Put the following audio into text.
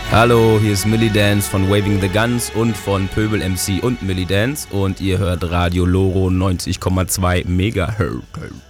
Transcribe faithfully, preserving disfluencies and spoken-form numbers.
Hallo, hier ist Millie Dance von Waving the Guns und von Pöbel M C und Millie Dance und ihr hört Radio Loro neunzig Komma zwei Megahertz.